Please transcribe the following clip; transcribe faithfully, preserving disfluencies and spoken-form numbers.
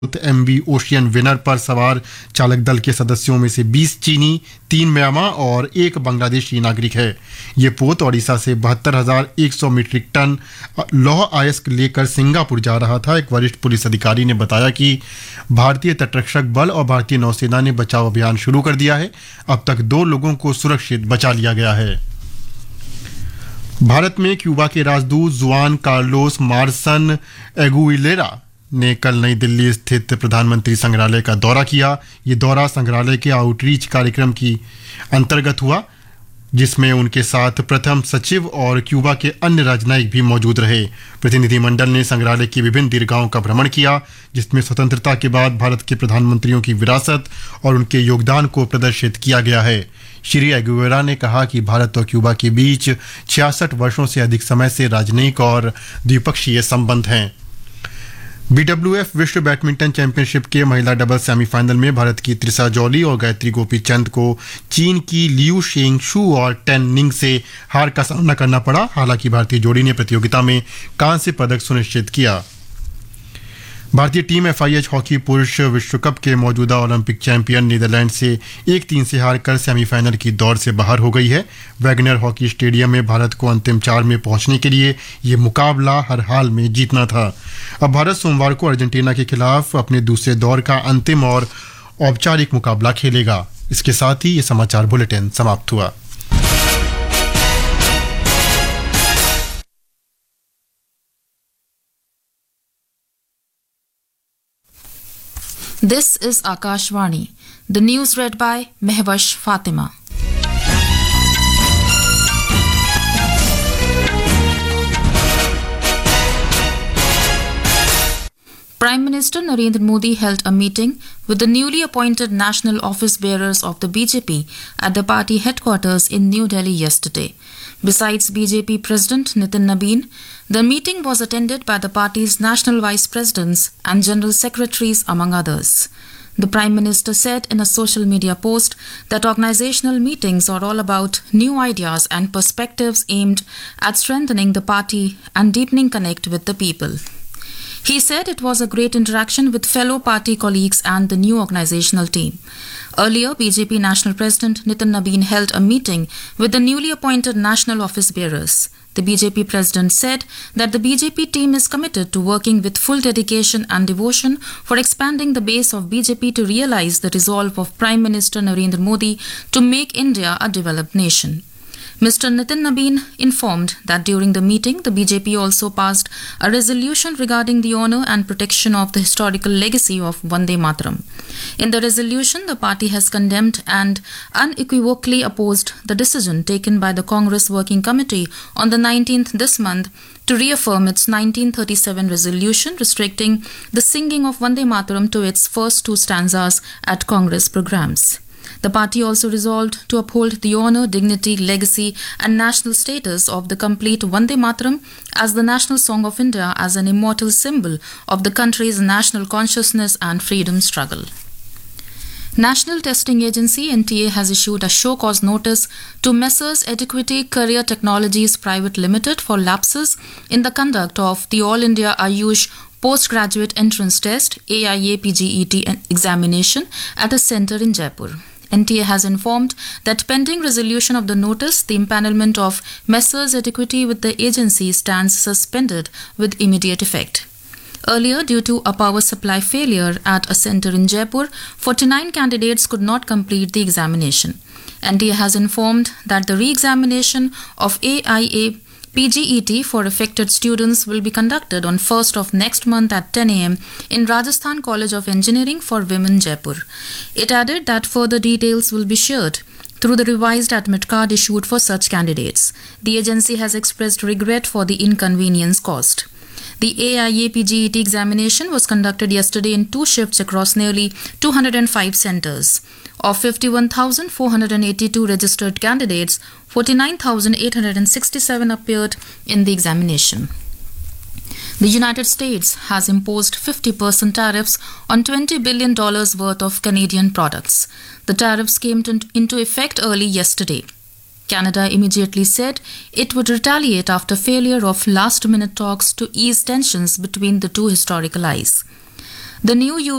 MV ocean winner पर सवार चालक दल के सदस्यों में से बीस चीनी, तीन म्यांमार और एक बांग्लादेशी नागरिक है। ये पोत ओडिशा से बहत्तर हजार एक सौ मीट्रिक टन लौह अयस्क लेकर सिंगापुर जा रहा था। एक वरिष्ठ पुलिस अधिकारी ने बताया कि भारतीय तटरक्षक बल और भारतीय नौसेना ने बचाव अभियान शुरू कर दिया है। अब तक दो लोगों को सुरक्षित बचा लिया गया है। भारत में क्यूबा के राजदूत जुआन कार्लोस मार्सन एगुइलेरा ने कल नई दिल्ली स्थित प्रधानमंत्री संग्रहालय का दौरा किया। ये दौरा संग्रहालय के आउटरीच कार्यक्रम की अंतर्गत हुआ, जिसमें उनके साथ प्रथम सचिव और क्यूबा के अन्य राजनयिक भी मौजूद रहे। प्रतिनिधिमंडल ने संग्रहालय की विभिन्न दीर्घाओं का भ्रमण किया, जिसमें स्वतंत्रता के बाद भारत के प्रधानमंत्रियों की विरासत और उनके योगदान को प्रदर्शित किया गया है। श्री एगुवेरा ने कहा कि भारत और क्यूबा के बीच छियासठ वर्षों से अधिक समय से राजनयिक और द्विपक्षीय संबंध हैं। बीडब्ल्यूएफ विश्व बैडमिंटन चैंपियनशिप के महिला डबल सेमीफाइनल में भारत की त्रिशा जॉली और गायत्री गोपीचंद को चीन की लियू शेंग शू और टेन निंग से हार का सामना करना पड़ा। हालांकि भारतीय जोड़ी ने प्रतियोगिता में कांस्य पदक सुनिश्चित किया। भारतीय टीम एफआईएच हॉकी पुरुष विश्व कप के मौजूदा ओलंपिक चैंपियन नीदरलैंड से एक तीन से हारकर सेमीफाइनल की दौड़ से बाहर हो गई है। वैगनर हॉकी स्टेडियम में भारत को अंतिम चार में पहुंचने के लिए ये मुकाबला हर हाल में जीतना था। अब भारत सोमवार को अर्जेंटीना के खिलाफ अपने दूसरे दौर का अंतिम और औपचारिक मुकाबला खेलेगा। इसके साथ ही ये समाचार बुलेटिन समाप्त हुआ। This is Akashvani. The news read by Mehwash Fatima. Prime Minister Narendra Modi held a meeting with the newly appointed national office bearers of the B J P at the party headquarters in New Delhi yesterday. Besides B J P President Nitin Nabin, the meeting was attended by the party's national vice presidents and general secretaries, among others. The Prime Minister said in a social media post that organizational meetings are all about new ideas and perspectives aimed at strengthening the party and deepening connect with the people. He said it was a great interaction with fellow party colleagues and the new organizational team. Earlier, B J P National President Nitin Nabin held a meeting with the newly appointed national office bearers. The B J P President said that the B J P team is committed to working with full dedication and devotion for expanding the base of B J P to realize the resolve of Prime Minister Narendra Modi to make India a developed nation. Mister Nitin Nabin informed that during the meeting, the B J P also passed a resolution regarding the honour and protection of the historical legacy of Vande Mataram. In the resolution, the party has condemned and unequivocally opposed the decision taken by the Congress Working Committee on the nineteenth this month to reaffirm its nineteen thirty-seven resolution restricting the singing of Vande Mataram to its first two stanzas at Congress programs. The party also resolved to uphold the honour, dignity, legacy and national status of the complete Vande Mataram as the national song of India as an immortal symbol of the country's national consciousness and freedom struggle. National Testing Agency N T A has issued a show cause notice to Messrs Adequity Career Technologies Private Limited for lapses in the conduct of the All India Ayush Postgraduate Entrance Test A I A P G E T examination at a centre in Jaipur. N T A has informed that pending resolution of the notice, the empanelment of Messrs Adequity with the agency stands suspended with immediate effect. Earlier, due to a power supply failure at a centre in Jaipur, forty-nine candidates could not complete the examination. N T A has informed that the re-examination of A I A P G E T for affected students will be conducted on first of next month at ten a m in Rajasthan College of Engineering for Women, Jaipur. It added that further details will be shared through the revised admit card issued for such candidates. The agency has expressed regret for the inconvenience caused. The A I A P G E T examination was conducted yesterday in two shifts across nearly two hundred five centres. Of fifty-one thousand four hundred eighty-two registered candidates, forty-nine thousand eight hundred sixty-seven appeared in the examination. The United States has imposed fifty percent tariffs on twenty billion dollars worth of Canadian products. The tariffs came to, into effect early yesterday. Canada immediately said it would retaliate after failure of last-minute talks to ease tensions between the two historical allies. The new